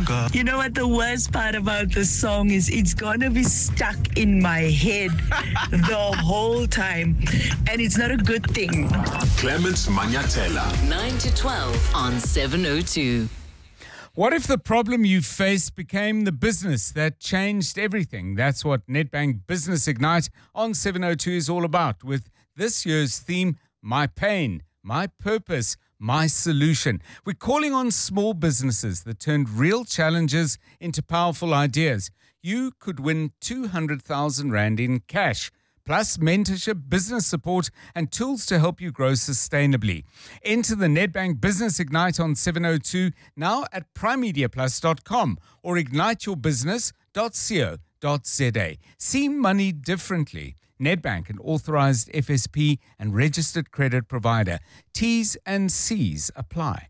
God. You know what the worst part about this song is? It's gonna be stuck in my head the whole time. And it's not a good thing. Clements Manyatela. 9 to 12 on 702. What if the problem you faced became the business that changed everything? That's what Nedbank Business Ignite on 702 is all about, with this year's theme, My Pain, My Purpose, My Solution. We're calling on small businesses that turned real challenges into powerful ideas. You could win 200,000 Rand in cash, plus mentorship, business support, and tools to help you grow sustainably. Enter the Nedbank Business Ignite on 702 now at primemediaplus.com or igniteyourbusiness.co.za. See money differently. Nedbank, an authorized FSP and registered credit provider. T's and C's apply.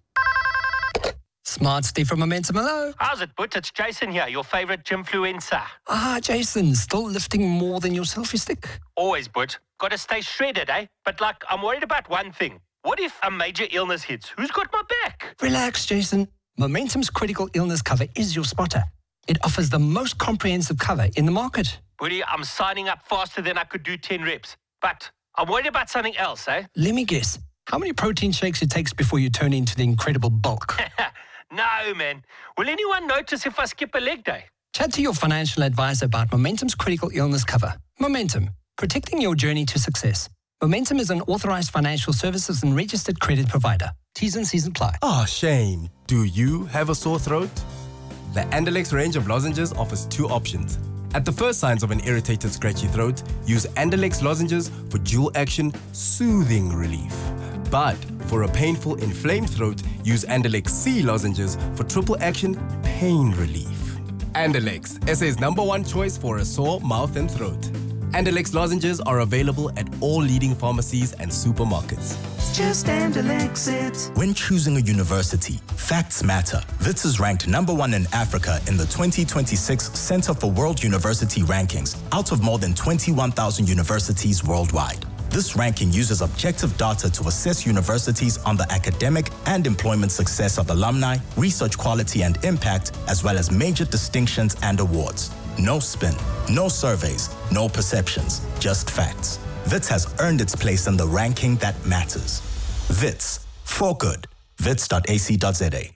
Smart Steve from Momentum, hello. How's it, But? It's Jason here, your favorite gymfluencer. Jason, still lifting more than your selfie stick? Always, But. Gotta stay shredded, eh? But I'm worried about one thing. What if a major illness hits? Who's got my back? Relax, Jason. Momentum's critical illness cover is your spotter. It offers the most comprehensive cover in the market. Buddy, I'm signing up faster than I could do 10 reps. But I'm worried about something else, eh? Let me guess. How many protein shakes it takes before you turn into the incredible bulk? No, man. Will anyone notice if I skip a leg day? Chat to your financial advisor about Momentum's critical illness cover. Momentum, protecting your journey to success. Momentum is an authorized financial services and registered credit provider. T's and C's apply. Oh, shame. Do you have a sore throat? The Andalex range of lozenges offers two options. At the first signs of an irritated, scratchy throat, use Andalex lozenges for dual-action, soothing relief. But for a painful, inflamed throat, use Andalex C lozenges for triple-action, pain relief. Andalex, SA's #1 choice for a sore mouth and throat. Andalex lozenges are available at all leading pharmacies and supermarkets. Just Andalex it. When choosing a university, facts matter. WITS is ranked #1 in Africa in the 2026 Center for World University Rankings out of more than 21,000 universities worldwide. This ranking uses objective data to assess universities on the academic and employment success of alumni, research quality and impact, as well as major distinctions and awards. No spin, no surveys, no perceptions, just facts. WITS has earned its place in the ranking that matters. WITS, for good. wits.ac.za.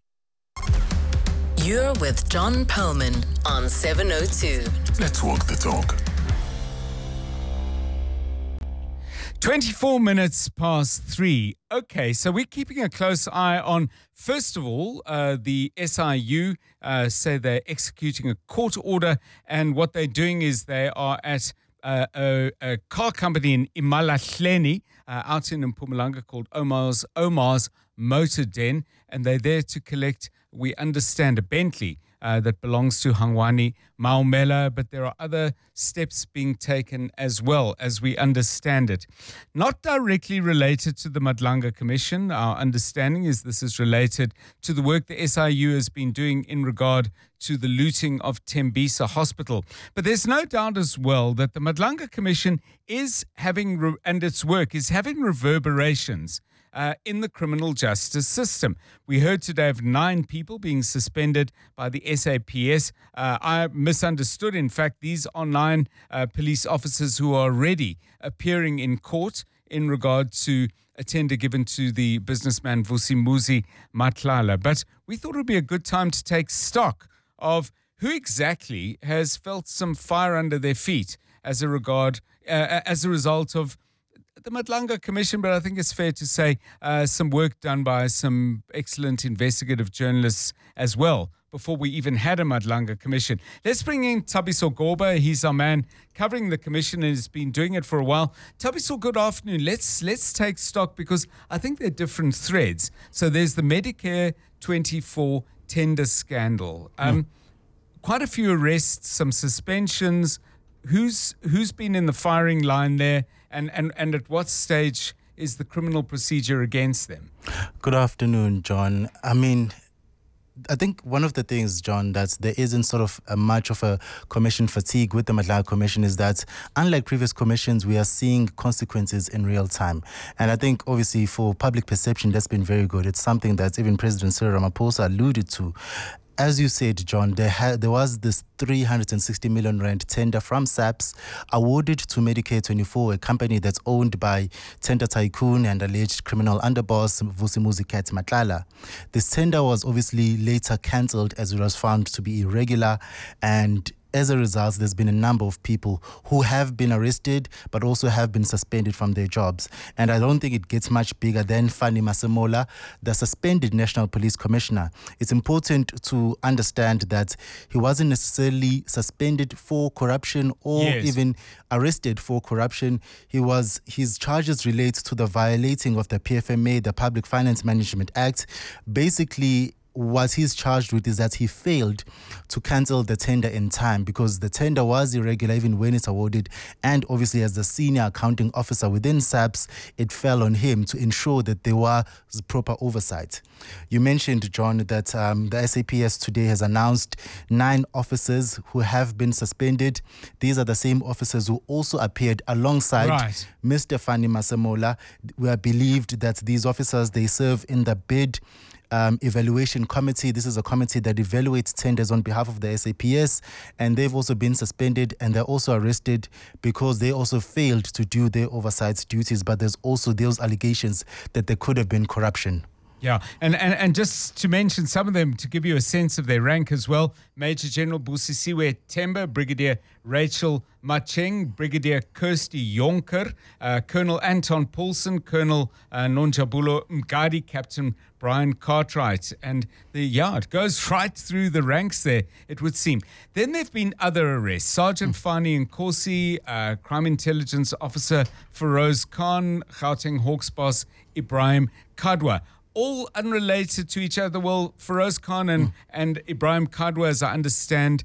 You're with John Perlman on 702. Let's walk the talk. 24 minutes past 3. Okay, so we're keeping a close eye on, first of all, the SIU say they're executing a court order, and what they're doing is they are at a car company in Imalahleni, out in Mpumalanga, called Omar's Motor Den, and they're there to collect, we understand, a Bentley that belongs to Hangwani Maumela, but there are other steps being taken as well, as we understand it. Not directly related to the Madlanga Commission. Our understanding is this is related to the work the SIU has been doing in regard to the looting of Tembisa Hospital. But there's no doubt as well that the Madlanga Commission is having, and its work is having reverberations in the criminal justice system. We heard today of 9 people being suspended by the SAPS. I misunderstood. In fact, these are 9 police officers who are already appearing in court in regard to a tender given to the businessman Vusimuzi Matlala. But we thought it would be a good time to take stock of who exactly has felt some fire under their feet as a result of the Madlanga Commission, but I think it's fair to say some work done by some excellent investigative journalists as well before we even had a Madlanga Commission. Let's bring in Thabiso Goba. He's our man covering the commission and has been doing it for a while. Thabiso, good afternoon. Let's take stock because I think there are different threads. So there's the Medicare 24 tender scandal. Quite a few arrests, some suspensions. Who's been in the firing line there? And at what stage is the criminal procedure against them? Good afternoon, John. I think one of the things, John, that there isn't sort of much of a commission fatigue with the Madlanga Commission is that, unlike previous commissions, we are seeing consequences in real time. And I think, obviously, for public perception, that's been very good. It's something that even President Cyril Ramaphosa alluded to. as you said, John, there was this 360 million rand tender from SAPS awarded to Medicare 24, a company that's owned by tender tycoon and alleged criminal underboss Vusimuzi Cat Matlala. This tender was obviously later cancelled as it was found to be irregular, and as a result, there's been a number of people who have been arrested but also have been suspended from their jobs. And I don't think it gets much bigger than Fanny Masemola, the suspended National Police Commissioner. It's important to understand that he wasn't necessarily suspended for corruption or even arrested for corruption. His charges relate to the violating of the PFMA, the Public Finance Management Act. Basically, what he's charged with is that he failed to cancel the tender in time because the tender was irregular even when it's awarded, and obviously as the senior accounting officer within SAPS, it fell on him to ensure that there was proper oversight. You mentioned, John, that the SAPS today has announced 9 officers who have been suspended. These are the same officers who also appeared alongside Mr. Fanny Masemola. We are believed that these officers, they serve in the bid evaluation committee. This is a committee that evaluates tenders on behalf of the SAPS, and they've also been suspended and they're also arrested because they also failed to do their oversight duties. But there's also those allegations that there could have been corruption. Yeah, and just to mention some of them to give you a sense of their rank as well: Major General Busisiwe Temba, Brigadier Rachel Macheng, Brigadier Kirsty Jonker, Colonel Anton Paulson, Colonel Nonjabulo Mgadi, Captain Brian Cartwright. And it goes right through the ranks there, it would seem. Then there have been other arrests. Sergeant Fani Nkosi, Crime Intelligence Officer Feroz Khan, Gauteng Hawks boss Ibrahim Kadwa. All unrelated to each other. Well, Feroz Khan and Ibrahim Kadwa, as I understand,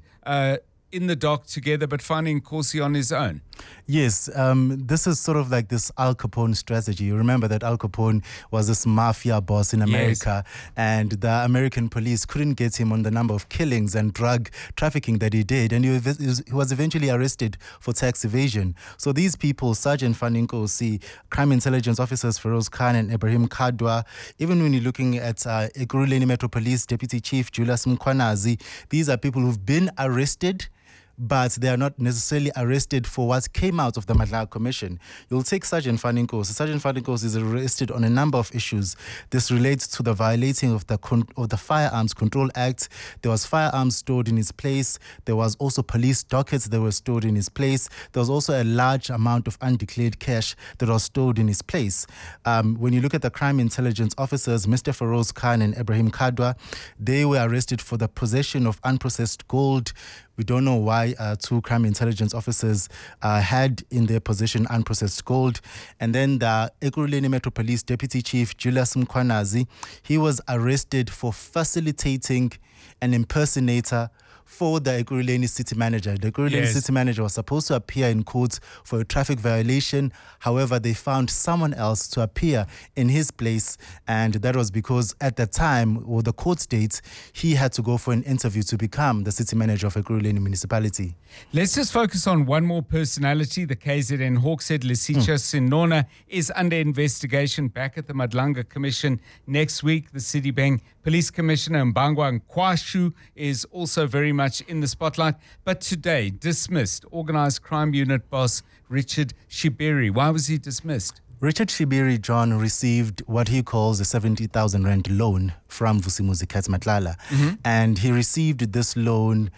in the dock together, but Fani Nkosi on his own. Yes, this is sort of like this Al Capone strategy. You remember that Al Capone was this mafia boss in America, and the American police couldn't get him on the number of killings and drug trafficking that he did, and he was eventually arrested for tax evasion. So these people, Sergeant Fani Nkosi, Crime Intelligence Officers Feroz Khan and Ibrahim Kadwa, even when you're looking at Ekurhuleni Metro Police Deputy Chief Julius Mkhwanazi, these are people who've been arrested, but they are not necessarily arrested for what came out of the Madlaga Commission. You'll take Sergeant Fani Nkosi. Sergeant Fani Nkosi is arrested on a number of issues. This relates to the violating of the Firearms Control Act. There was firearms stored in his place. There was also police dockets that were stored in his place. There was also a large amount of undeclared cash that was stored in his place. When you look at the crime intelligence officers, Mr. Feroz Khan and Ibrahim Kadwa, they were arrested for the possession of unprocessed gold. We don't know why 2 crime intelligence officers had in their possession unprocessed gold. And then the Ekurhuleni Metro Police Deputy Chief Julius Mkhwanazi, he was arrested for facilitating an impersonator for the Ekurhuleni City Manager. The Ekurhuleni City Manager was supposed to appear in court for a traffic violation. However, they found someone else to appear in his place, and that was because at the time, or the court states, he had to go for an interview to become the City Manager of Ekurhuleni Municipality. Let's just focus on one more personality. The KZN Hawks head Lesicha Sinona is under investigation back at the Madlanga Commission next week. The Citibank Police Commissioner Mbangwa Nkwashu is also very much in the spotlight, but today dismissed Organised Crime Unit boss Richard Shibiri. Why was he dismissed? Richard Shibiri, John, received what he calls a 70,000 rand loan from Vusimuzi Cat Matlala. And he received this loan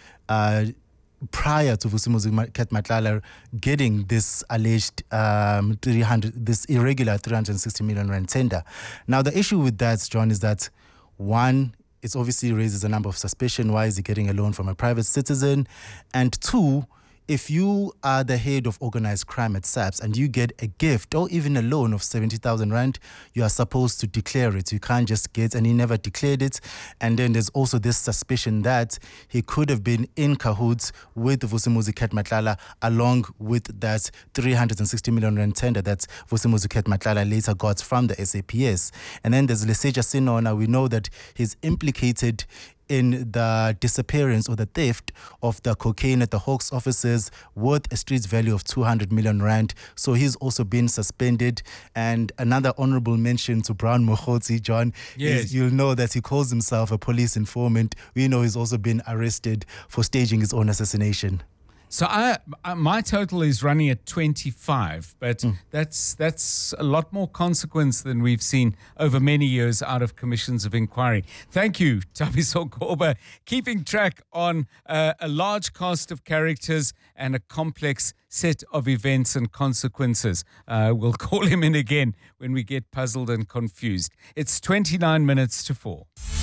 prior to Vusimuzi Cat Matlala getting this alleged this irregular 360 million rand tender. Now, the issue with that, John, is that one, it obviously raises a number of suspicion. Why is he getting a loan from a private citizen? And 2, if you are the head of organized crime at SAPS and you get a gift or even a loan of 70,000 rand, you are supposed to declare it. You can't just get, and he never declared it. And then there's also this suspicion that he could have been in cahoots with Vusimuzi Cat Matlala along with that 360 million rand tender that Vusimuzi Cat Matlala later got from the SAPS. And then there's Lesicha Sinona. We know that he's implicated in the disappearance or the theft of the cocaine at the Hawks offices worth a streets value of 200 million rand. So he's also been suspended. And another honorable mention to Brown Mokhotsi, John, is you'll know that he calls himself a police informant. We know he's also been arrested for staging his own assassination. So my total is running at 25, but that's a lot more consequence than we've seen over many years out of commissions of inquiry. Thank you, Thabiso Gqoba, keeping track on a large cast of characters and a complex set of events and consequences. We'll call him in again when we get puzzled and confused. It's 29 minutes to 4.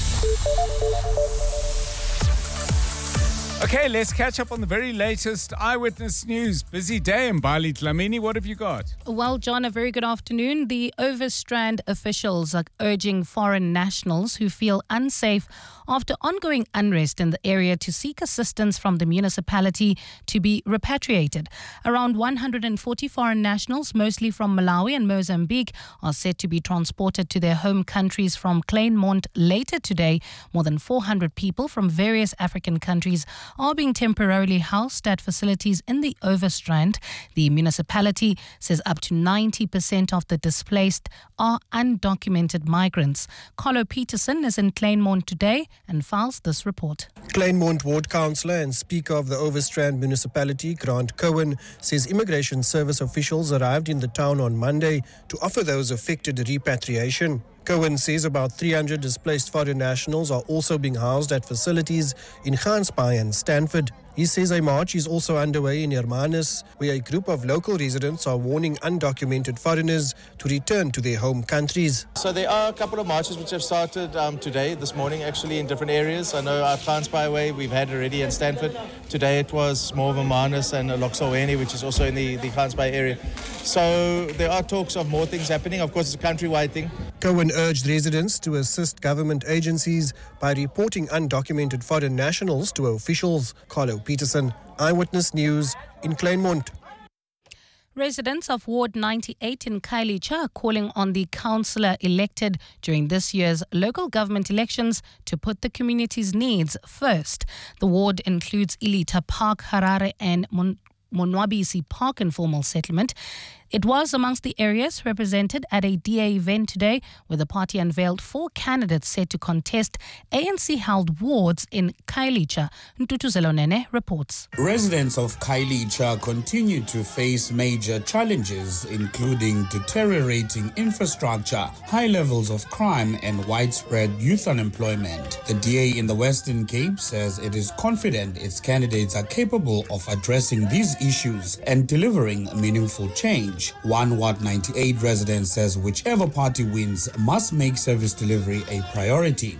Okay, let's catch up on the very latest eyewitness news. Busy day in Bali. Dlamini, what have you got? Well, John, a very good afternoon. The Overstrand officials are urging foreign nationals who feel unsafe after ongoing unrest in the area to seek assistance from the municipality to be repatriated. Around 140 foreign nationals, mostly from Malawi and Mozambique, are set to be transported to their home countries from Kleinmond later today. More than 400 people from various African countries are being temporarily housed at facilities in the Overstrand. The municipality says up to 90% of the displaced are undocumented migrants. Carlo Peterson is in Kleinmond today and files this report. Kleinmond Ward Councillor and Speaker of the Overstrand Municipality, Grant Cohen, says Immigration Service officials arrived in the town on Monday to offer those affected repatriation. Cohen says about 300 displaced foreign nationals are also being housed at facilities in Gansbaai and Stanford. He says a march is also underway in Hermanus, where a group of local residents are warning undocumented foreigners to return to their home countries. So there are a couple of marches which have started this morning actually in different areas. I know at Gansbaai Way we've had already in Stanford. Today it was more of Hermanus and Loxaweni, which is also in the Gansbaai area. So there are talks of more things happening. Of course, it's a countrywide thing. Cohen urged residents to assist government agencies by reporting undocumented foreign nationals to officials. Carlo Peterson, Eyewitness News in Kleinmond. Residents of Ward 98 in Khayelitsha are calling on the councillor elected during this year's local government elections to put the community's needs first. The ward includes Ilita Park, Harare and Monwabisi Park informal settlement. It was amongst the areas represented at a DA event today where the party unveiled 4 candidates set to contest ANC-held wards in Khayelitsha. Ntutu Zelonene reports. Residents of Khayelitsha continue to face major challenges, including deteriorating infrastructure, high levels of crime and widespread youth unemployment. The DA in the Western Cape says it is confident its candidates are capable of addressing these issues and delivering meaningful change. One Ward 98 resident says whichever party wins must make service delivery a priority.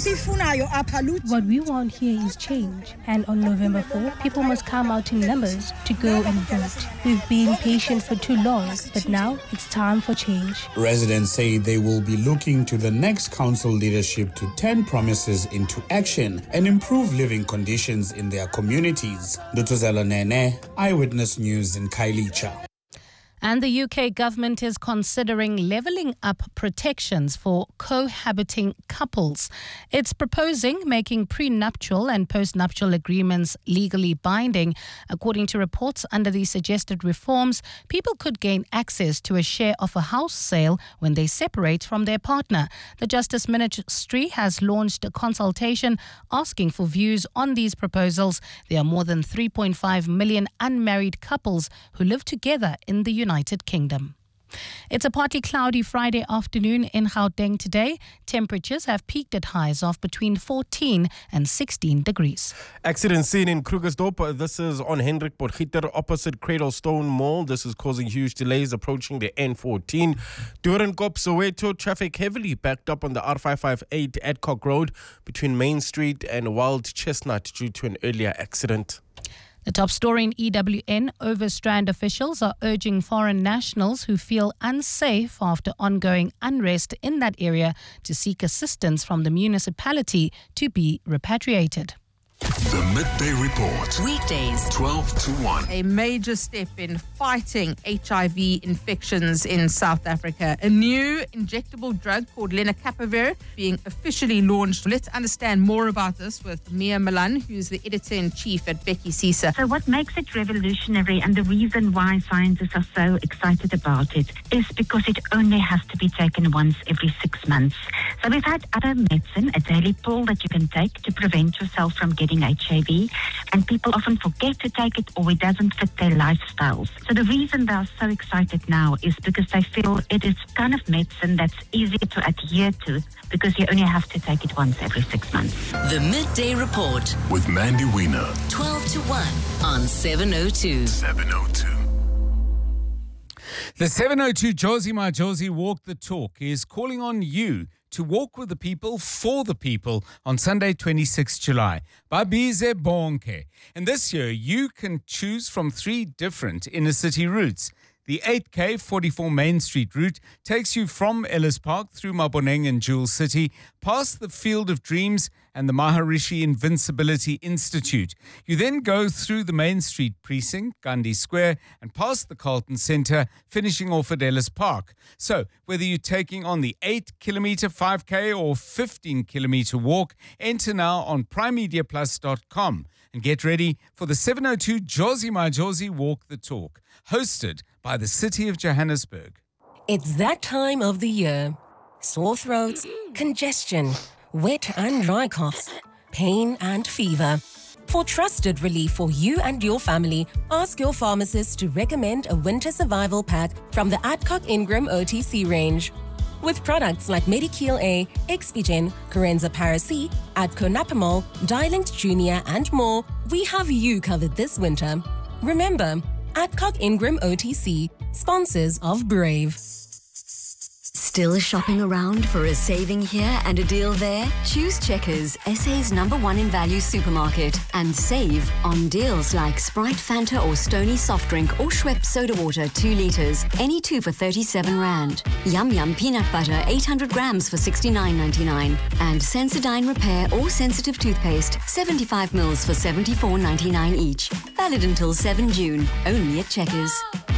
What we want here is change, and on November 4, people must come out in numbers to go and vote. We've been patient for too long, but now it's time for change. Residents say they will be looking to the next council leadership to turn promises into action and improve living conditions in their communities. Dutuzela Nene, Eyewitness News in Khayelitsha. And the UK government is considering levelling up protections for cohabiting couples. It's proposing making prenuptial and postnuptial agreements legally binding. According to reports, under the suggested reforms, people could gain access to a share of a house sale when they separate from their partner. The Justice Ministry has launched a consultation asking for views on these proposals. There are more than 3.5 million unmarried couples who live together in the United Kingdom. It's a partly cloudy Friday afternoon in Gauteng today. Temperatures have peaked at highs of between 14 and 16 degrees. Accident seen in Krugersdorp. This is on Hendrik Potgieter opposite Cradlestone Mall. This is causing huge delays approaching the N14. Doornkop, Soweto, traffic heavily backed up on the R558 Adcock Road between Main Street and Wild Chestnut due to an earlier accident. The top story in EWN, Overstrand officials are urging foreign nationals who feel unsafe after ongoing unrest in that area to seek assistance from the municipality to be repatriated. The Midday Report. Weekdays, 12 to 1. A major step in fighting HIV infections in South Africa. A new injectable drug called lenacapavir being officially launched. Let's understand more about this with Mia Milan, who's the editor-in-chief at Becky Cisa. So what makes it revolutionary and the reason why scientists are so excited about it is because it only has to be taken once every 6 months. So we've had other medicine, a daily pill that you can take to prevent yourself from getting HIV, and people often forget to take it or it doesn't fit their lifestyles. So the reason they are so excited now is because they feel it is kind of medicine that's easier to adhere to because you only have to take it once every 6 months. The Midday Report with Mandy Wiener. 12 to 1 on 702. 702. The 702 Josie My Josie Walk the Talk is calling on you to walk with the people for the people on Sunday, 26 July. Babize bonke. And this year, you can choose from 3 different inner city routes. The 8K 44 Main Street route takes you from Ellis Park through Maboneng and Jewel City, past the Field of Dreams and the Maharishi Invincibility Institute. You then go through the Main Street precinct, Gandhi Square, and past the Carlton Centre, finishing off at Ellis Park. So, whether you're taking on the 8-kilometre 5K or 15-kilometre walk, enter now on primemediaplus.com and get ready for the 702 Josie My Josie Walk the Talk, hosted by the City of Johannesburg. It's that time of the year. Sore throats, congestion, wet and dry coughs, pain and fever. For trusted relief for you and your family, ask your pharmacist to recommend a winter survival pack from the Adcock Ingram OTC range. With products like Medikil A, Expigen, Corenza Paracy, Adconapamol, Dilinct Junior and more, we have you covered this winter. Remember, Adcock Ingram OTC, sponsors of Brave. Still shopping around for a saving here and a deal there? Choose Checkers, SA's #1 in value supermarket, and save on deals like Sprite, Fanta or Stony soft drink or Schweppes soda water 2 litres, any 2 for 37 Rand. Yum Yum peanut butter 800 grams for 69.99, and Sensodyne repair or sensitive toothpaste 75 mils for 74.99 each. Valid until 7 June, only at Checkers.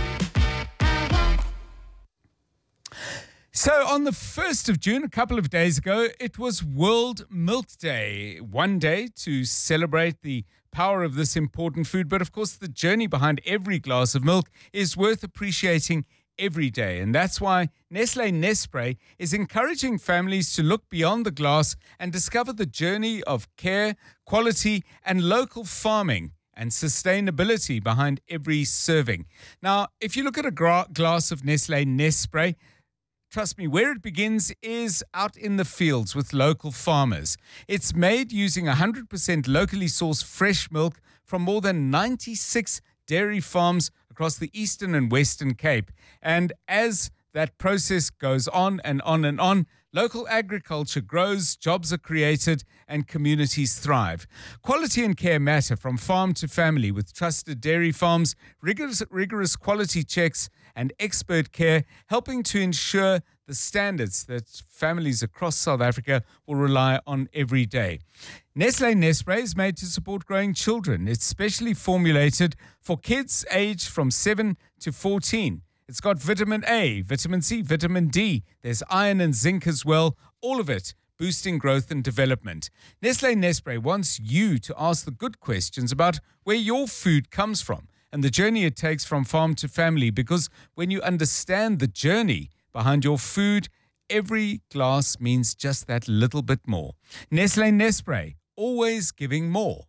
So on the 1st of June, a couple of days ago, it was World Milk Day. One day to celebrate the power of this important food. But of course, the journey behind every glass of milk is worth appreciating every day. And that's why Nestlé Nespray is encouraging families to look beyond the glass and discover the journey of care, quality, and local farming and sustainability behind every serving. Now, if you look at a glass of Nestlé Nespray, trust me, where it begins is out in the fields with local farmers. It's made using 100% locally sourced fresh milk from more than 96 dairy farms across the Eastern and Western Cape. And as that process goes on and on and on, local agriculture grows, jobs are created, and communities thrive. Quality and care matter from farm to family with trusted dairy farms, rigorous quality checks, and expert care, helping to ensure the standards that families across South Africa will rely on every day. Nestlé Nespray is made to support growing children. It's specially formulated for kids aged from 7 to 14. It's got vitamin A, vitamin C, vitamin D. There's iron and zinc as well, all of it boosting growth and development. Nestlé Nespray wants you to ask the good questions about where your food comes from and the journey it takes from farm to family, because when you understand the journey behind your food, every glass means just that little bit more. Nestlé Nespray, always giving more.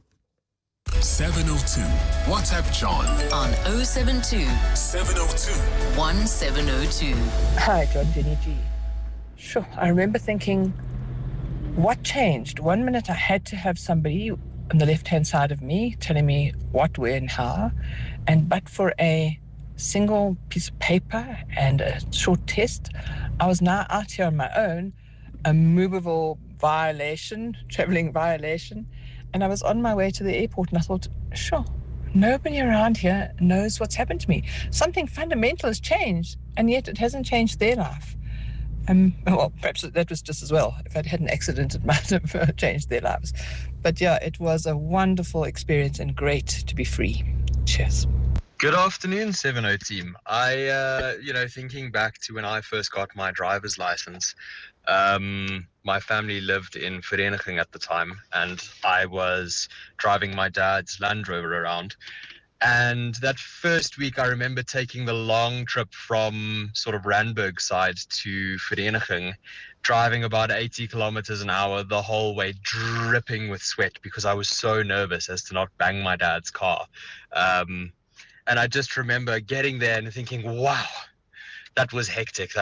702. WhatsApp John on 072 702 1702. Hi, John Jenny G. Sure, I remember thinking, what changed? One minute I had to have somebody on the left-hand side of me telling me what, where, and how, and but for a single piece of paper and a short test, I was now out here on my own, a movable violation, traveling violation, and I was on my way to the airport, and I thought, sure, nobody around here knows what's happened to me. Something fundamental has changed, and yet it hasn't changed their life. Well, perhaps that was just as well. If I'd had an accident, it might have changed their lives. But yeah, it was a wonderful experience and great to be free. Cheers. Good afternoon, 7O team. Thinking back to when I first got my driver's license, my family lived in Vereniging at the time, and I was driving my dad's Land Rover around. And that first week, I remember taking the long trip from sort of Randburg side to Vereniging, driving about 80 kilometers an hour the whole way, dripping with sweat because I was so nervous as to not bang my dad's car. And I just remember getting there and thinking, wow, that was hectic.